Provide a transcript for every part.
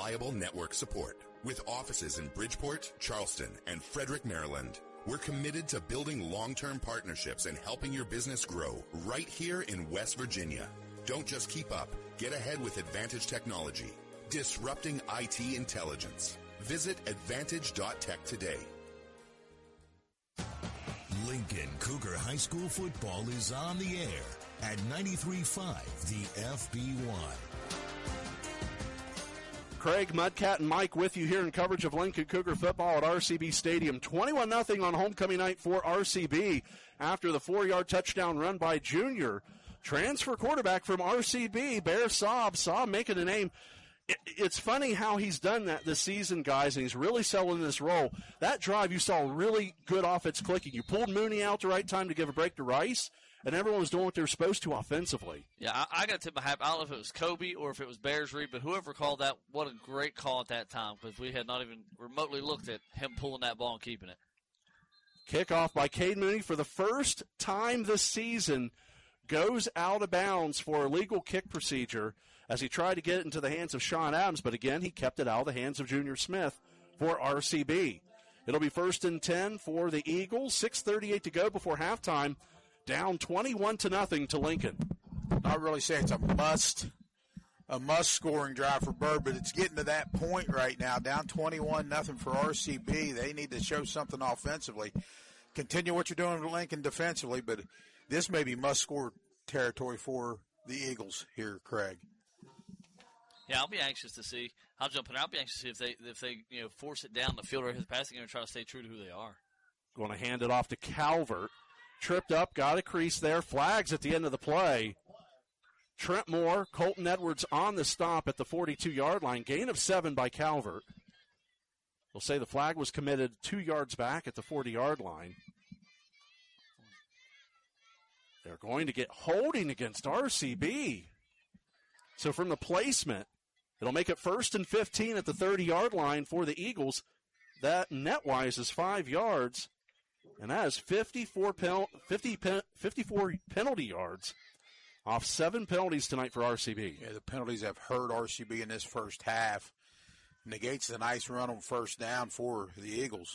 reliable network support. With offices in Bridgeport, Charleston, and Frederick, Maryland, we're committed to building long-term partnerships and helping your business grow right here in West Virginia. Don't just keep up. Get ahead with Advantage Technology, disrupting IT intelligence. Visit advantage.tech today. Lincoln Cougar High School football is on the air at 93.5 the FB1. Craig, Mudcat, and Mike with you here in coverage of Lincoln Cougar football at RCB Stadium. 21-0 on homecoming night for RCB after the 4-yard touchdown run by Junior. Transfer quarterback from RCB, Bear Saab. Saab making a name. It's funny how he's done that this season, guys, and he's really selling this role. That drive, you saw really good offense clicking. You pulled Mooney out the right time to give a break to Rice, and everyone was doing what they were supposed to offensively. Yeah, I got to tip my hat. I don't know if it was Kobe or if it was Bears Reed, but whoever called that, what a great call at that time, because we had not even remotely looked at him pulling that ball and keeping it. Kickoff by Cade Mooney for the first time this season goes out of bounds for a legal kick procedure as he tried to get it into the hands of Sean Adams, but again, he kept it out of the hands of Junior Smith for RCB. It'll be 1st and 10 for the Eagles. 6:38 to go before halftime. Down 21-0 to Lincoln. I'd really say it's a must scoring drive for Bird, but it's getting to that point right now. Down 21-0 for RCB. They need to show something offensively. Continue what you're doing with Lincoln defensively, but this may be must-score territory for the Eagles here, Craig. Yeah, I'll be anxious to see. I'll jump in. I'll be anxious to see if they force it down the field or his passing game and try to stay true to who they are. Going to hand it off to Calvert. Tripped up, got a crease there. Flags at the end of the play. Trent Moore, Colton Edwards on the stop at the 42-yard line. Gain of 7 by Calvert. We'll say the flag was committed 2 yards back at the 40-yard line. They're going to get holding against RCB. So from the placement, it'll make it 1st and 15 at the 30-yard line for the Eagles. That net-wise is 5 yards. And that is 54 penalty yards off 7 penalties tonight for RCB. Yeah, the penalties have hurt RCB in this first half. Negates the nice run on first down for the Eagles.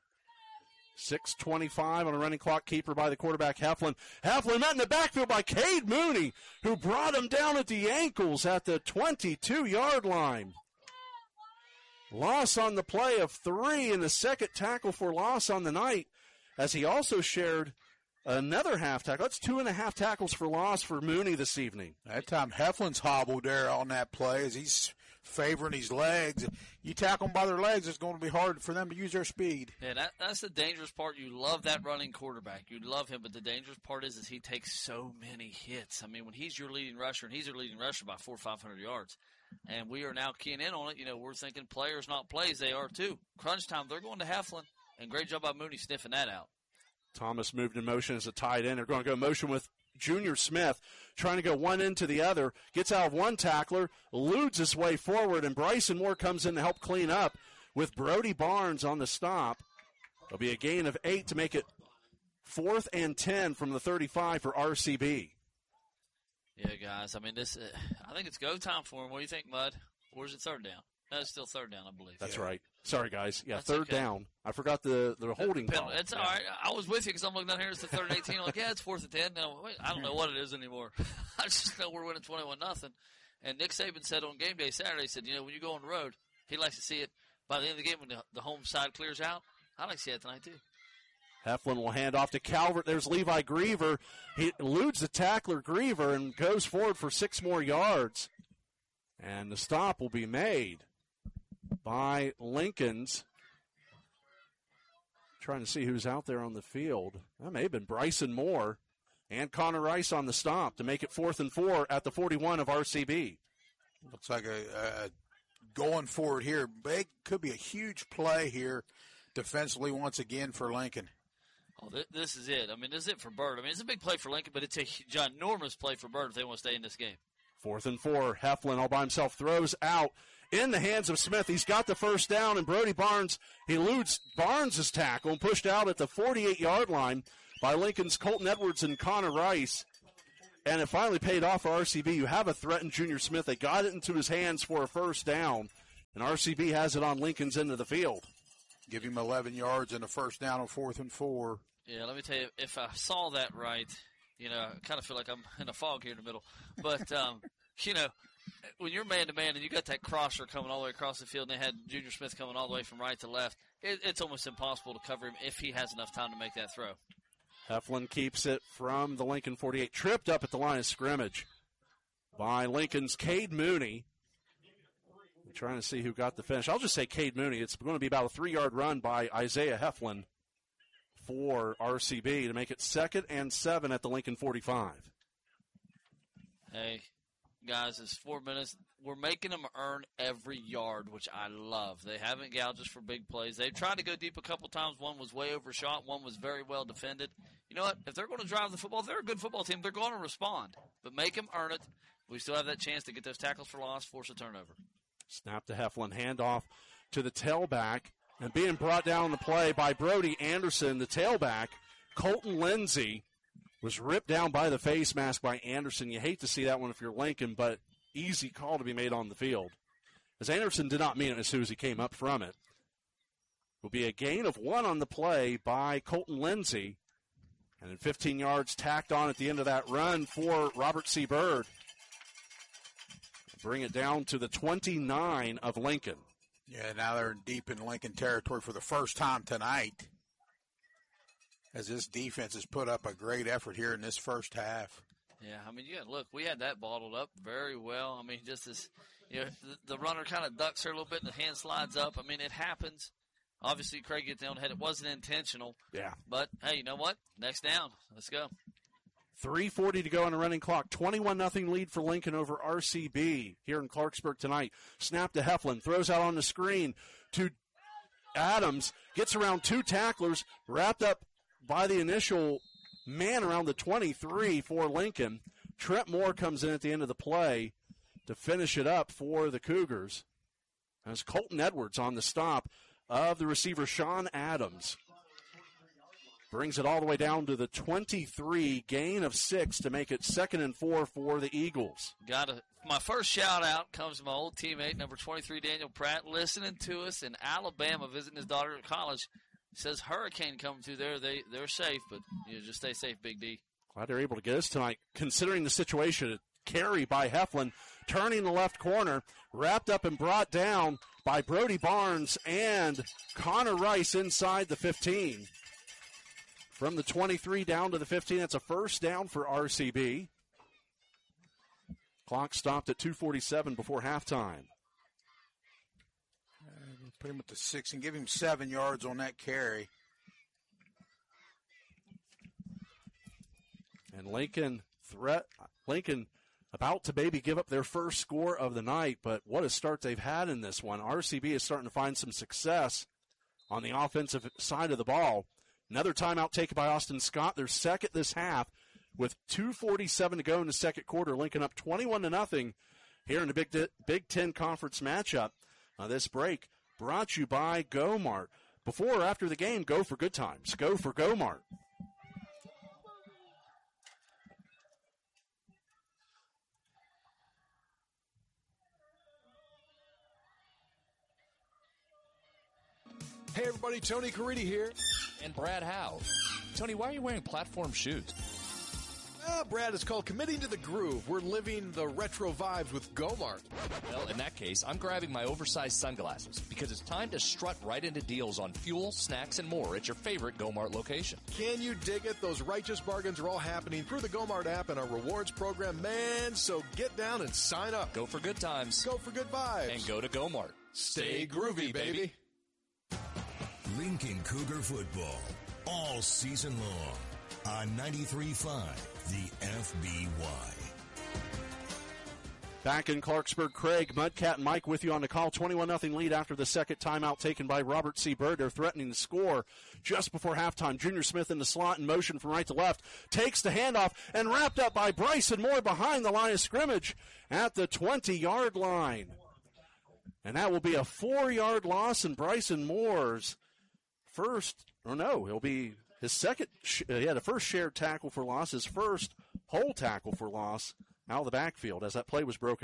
6:25 on a running clock, keeper by the quarterback, Heflin. Heflin met in the backfield by Cade Mooney, who brought him down at the ankles at the 22-yard line. Loss on the play of 3 and the second tackle for loss on the night, as he also shared another half tackle. That's 2.5 tackles for loss for Mooney this evening. That time Heflin's hobbled there on that play as he's favoring his legs. You tackle them by their legs, it's going to be hard for them to use their speed. Yeah, that's the dangerous part. You love that running quarterback. You love him, but the dangerous part is he takes so many hits. I mean, when he's your leading rusher, and he's your leading rusher by 400 or 500 yards, and we are now keying in on it, we're thinking players, not plays. They are too. Crunch time, they're going to Heflin. And great job by Mooney sniffing that out. Thomas moved in motion as a tight end. They're going to go motion with Junior Smith, trying to go one end to the other. Gets out of one tackler, eludes his way forward, and Bryson Moore comes in to help clean up with Brody Barnes on the stop. There'll be a gain of 8 to make it 4th and 10 from the 35 for RCB. Yeah, guys. I mean, I think it's go time for him. What do you think, Mud? Or is it 3rd down? No, it's still 3rd down, I believe. That's right. Sorry, guys. Yeah, That's 3rd okay. down. I forgot the holding call. It's all right. I was with you because I'm looking down here. It's the 3rd and 18. I'm like, yeah, it's 4th and 10. Now, wait, I don't know what it is anymore. I just know we're winning 21-0. And Nick Saban said on game day Saturday, he said, when you go on the road, he likes to see it by the end of the game when the home side clears out. I like to see that tonight, too. Heflin will hand off to Calvert. There's Levi Griever. He eludes the tackler, Griever, and goes forward for 6 more yards. And the stop will be made by Lincoln's. Trying to see who's out there on the field. That may have been Bryson Moore and Connor Rice on the stop to make it 4th and 4 at the 41 of RCB. Looks like a going forward here. Big, could be a huge play here defensively once again for Lincoln. Oh, this is it. I mean, this is it for Bird. I mean, it's a big play for Lincoln, but it's a ginormous play for Bird if they want to stay in this game. 4th and 4. Heflin all by himself throws out in the hands of Smith. He's got the first down, and Brody Barnes, he eludes Barnes' tackle and pushed out at the 48-yard line by Lincoln's Colton Edwards and Connor Rice. And it finally paid off for RCB. You have a threatened Junior Smith. They got it into his hands for a first down. And RCB has it on Lincoln's end of the field. Give him 11 yards and a first down on 4th and 4. Yeah, let me tell you, if I saw that right, I kind of feel like I'm in a fog here in the middle. But, when you're man-to-man and you got that crosser coming all the way across the field and they had Junior Smith coming all the way from right to left, it's almost impossible to cover him if he has enough time to make that throw. Heflin keeps it from the Lincoln 48. Tripped up at the line of scrimmage by Lincoln's Cade Mooney. I'm trying to see who got the finish. I'll just say Cade Mooney. It's going to be about a 3-yard run by Isaiah Heflin for RCB to make it 2nd and 7 at the Lincoln 45. Hey, guys, it's 4 minutes. We're making them earn every yard, which I love. They haven't gouged us for big plays. They've tried to go deep a couple times. One was way overshot. One was very well defended. You know what? If they're going to drive the football, if they're a good football team, they're going to respond. But make them earn it. We still have that chance to get those tackles for loss, force a turnover. Snap to Heflin, handoff to the tailback, and being brought down the play by Brody Anderson, the tailback. Colton Lindsay was ripped down by the face mask by Anderson. You hate to see that one if you're Lincoln, but easy call to be made on the field. As Anderson did not mean it as soon as he came up from it. Will be a gain of 1 on the play by Colton Lindsay. And then 15 yards tacked on at the end of that run for Robert C. Bird. Bring it down to the 29 of Lincoln. Yeah, now they're deep in Lincoln territory for the first time tonight, as this defense has put up a great effort here in this first half. Yeah, I mean, look, we had that bottled up very well. I mean, just as, the runner kind of ducks her a little bit and the hand slides up. I mean, it happens. Obviously, Craig gets down the head. It wasn't intentional. Yeah. But, hey, you know what? Next down. Let's go. 3:40 to go on the running clock. 21-0 lead for Lincoln over RCB here in Clarksburg tonight. Snap to Heflin. Throws out on the screen to Adams. Gets around 2 tacklers. Wrapped up by the initial man around the 23 for Lincoln. Trent Moore comes in at the end of the play to finish it up for the Cougars. As Colton Edwards on the stop of the receiver Sean Adams. Brings it all the way down to the 23, gain of 6 to make it 2nd and 4 for the Eagles. My first shout-out comes to my old teammate, number 23, Daniel Pratt, listening to us in Alabama, visiting his daughter at college. He says hurricane coming through there. They're safe, but just stay safe, Big D. Glad they're able to get us tonight, considering the situation. A carry by Heflin, turning the left corner, wrapped up and brought down by Brody Barnes and Connor Rice inside the 15. From the 23 down to the 15, that's a first down for RCB. Clock stopped at 2:47 before halftime. Put him at the 6 and give him 7 yards on that carry. And Lincoln about to maybe give up their first score of the night, but what a start they've had in this one. RCB is starting to find some success on the offensive side of the ball. Another timeout taken by Austin Scott. They're second this half with 2:47 to go in the second quarter. Lincoln up 21-0 here in the Big Ten Conference matchup. This break brought to you by Go-Mart. Before or after the game, go for good times. Go for Go-Mart. Hey everybody, Tony Caridi here. And Brad Howe. Tony, why are you wearing platform shoes? Brad, it's called Committing to the Groove. We're living the retro vibes with Go-Mart. Well, in that case, I'm grabbing my oversized sunglasses because it's time to strut right into deals on fuel, snacks, and more at your favorite Go-Mart location. Can you dig it? Those righteous bargains are all happening through the Go-Mart app and our rewards program, man. So get down and sign up. Go for good times. Go for good vibes. And go to Go-Mart. Stay groovy, baby. Lincoln Cougar football all season long on 93.5 the FBY. Back in Clarksburg, Craig, Mudcat, and Mike with you on the call. 21-0 lead after the second timeout taken by Robert C. Bird. They're threatening to score just before halftime. Junior Smith in the slot in motion from right to left. Takes the handoff and wrapped up by Bryson Moore behind the line of scrimmage at the 20-yard line. And that will be a 4-yard loss in Bryson Moore's he'll be his second, the first shared tackle for loss, his first whole tackle for loss out of the backfield as that play was broken up.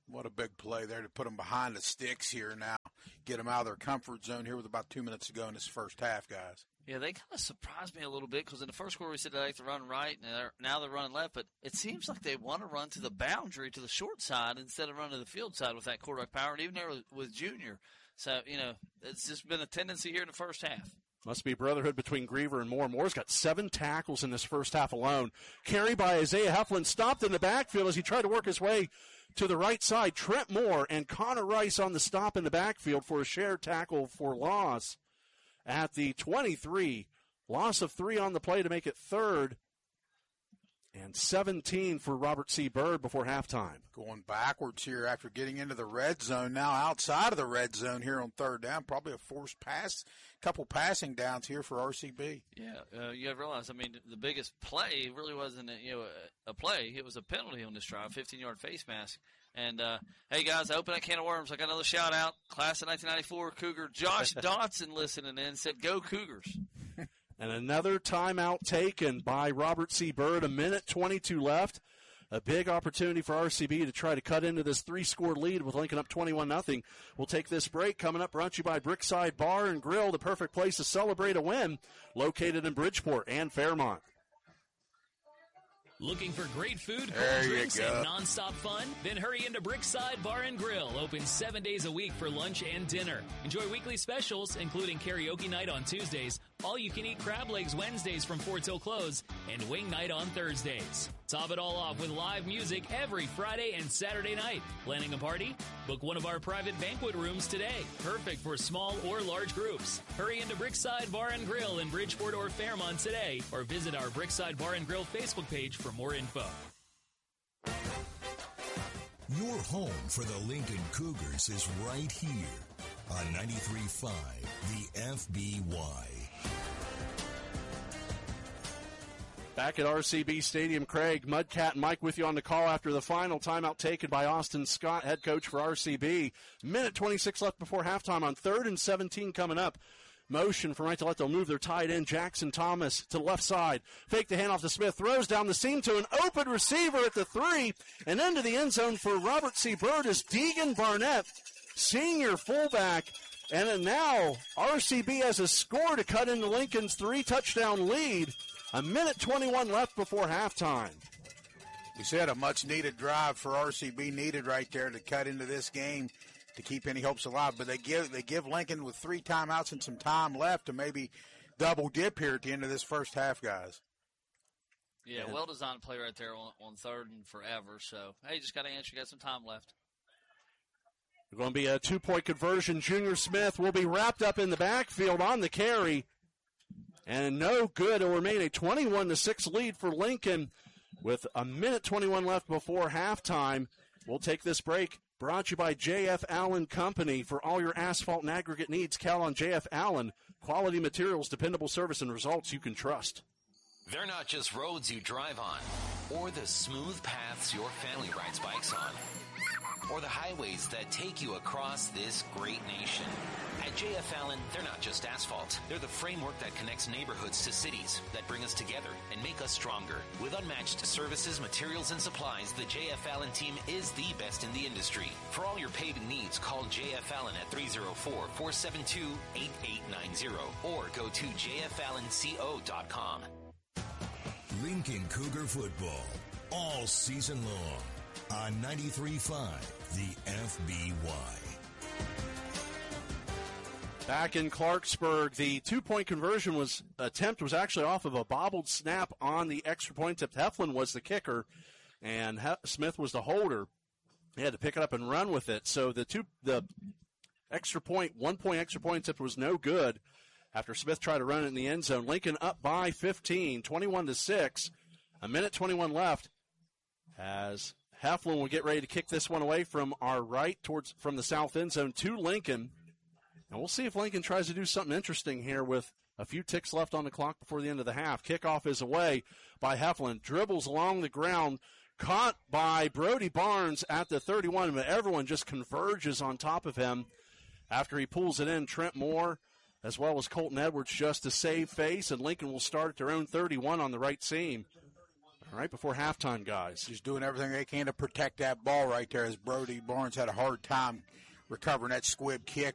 What a big play there to put them behind the sticks here now. Get them out of their comfort zone here with about 2 minutes to go in this first half, guys. Yeah, they kind of surprised me a little bit because in the first quarter we said they like to run right, and now they're running left. But it seems like they want to run to the boundary, to the short side, instead of running to the field side with that quarterback power, and even there with Junior. So, it's just been a tendency here in the first half. Must be brotherhood between Griever and Moore. Moore's got 7 tackles in this first half alone. Carry by Isaiah Heflin, stopped in the backfield as he tried to work his way to the right side. Trent Moore and Connor Rice on the stop in the backfield for a shared tackle for loss at the 23. Loss of 3 on the play to make it 3rd. And 17 for Robert C. Byrd before halftime. Going backwards here after getting into the red zone. Now outside of the red zone here on 3rd down. Probably a forced pass. Couple passing downs here for RCB. Yeah, you have to realize, the biggest play really wasn't a play. It was a penalty on this drive, 15-yard face mask. And, hey, guys, I opened that can of worms. I got another shout-out. Class of 1994 Cougar Josh Dotson listening in said, "Go Cougars." And another timeout taken by Robert C. Byrd. 1:22 left. A big opportunity for RCB to try to cut into this 3-score lead with Lincoln up 21-0. We'll take this break. Coming up, brought to you by Brickside Bar and Grill, the perfect place to celebrate a win, located in Bridgeport and Fairmont. Looking for great food, cold drinks, and nonstop fun? Then hurry into Brickside Bar and Grill, open 7 days a week for lunch and dinner. Enjoy weekly specials, including karaoke night on Tuesdays, all-you-can-eat crab legs Wednesdays from 4 till close, and wing night on Thursdays. Top it all off with live music every Friday and Saturday night. Planning a party? Book one of our private banquet rooms today. Perfect for small or large groups. Hurry into Brickside Bar and Grill in Bridgeport or Fairmont today, or visit our Brickside Bar and Grill Facebook page for more info. Your home for the Lincoln Cougars is right here on 93.5 The FBY. Back at RCB Stadium, Craig, Mudcat, and Mike with you on the call after the final timeout taken by Austin Scott, head coach for RCB. 1:26 left before halftime on 3rd and 17 coming up. Motion from right to left. They'll move their tight end, Jackson Thomas, to the left side. Fake the handoff to Smith. Throws down the seam to an open receiver at the 3. And into the end zone for Robert C. Byrd is Deegan Barnett, senior fullback. And then now RCB has a score to cut into Lincoln's 3-touchdown lead. 1:21 left before halftime. We said a much-needed drive for RCB needed right there to cut into this game to keep any hopes alive. But they give Lincoln with 3 timeouts and some time left to maybe double dip here at the end of this first half, guys. Yeah, well-designed play right there on 3rd and forever. So, hey, just got to answer. You got some time left. It's going to be a 2-point conversion. Junior Smith will be wrapped up in the backfield on the carry. And no good. It'll remain a 21-6 lead for Lincoln with 1:21 left before halftime. We'll take this break. Brought to you by J.F. Allen Company. For all your asphalt and aggregate needs, count on J.F. Allen. Quality materials, dependable service, and results you can trust. They're not just roads you drive on, or the smooth paths your family rides bikes on, or the highways that take you across this great nation. At J.F. Allen, they're not just asphalt. They're the framework that connects neighborhoods to cities, that bring us together and make us stronger. With unmatched services, materials, and supplies, the J.F. Allen team is the best in the industry. For all your paving needs, call J.F. Allen at 304-472-8890 or go to jfallenco.com. Lincoln Cougar football all season long on 93.5 The FBY. Back in Clarksburg, the 2-point conversion attempt was actually off of a bobbled snap on the extra point attempt. Heflin was the kicker, and Smith was the holder. He had to pick it up and run with it. So the extra point, 1-point extra point attempt was no good after Smith tried to run it in the end zone. Lincoln up by 15, 21-6. 1:21 left as Heflin will get ready to kick this one away from our right from the south end zone to Lincoln. And we'll see if Lincoln tries to do something interesting here with a few ticks left on the clock before the end of the half. Kickoff is away by Heflin. Dribbles along the ground. Caught by Brody Barnes at the 31, but everyone just converges on top of him after he pulls it in. Trent Moore as well as Colton Edwards just to save face, and Lincoln will start at their own 31 on the right seam. right before halftime, guys. Just doing everything they can to protect that ball right there, as Brody Barnes had a hard time recovering that squib kick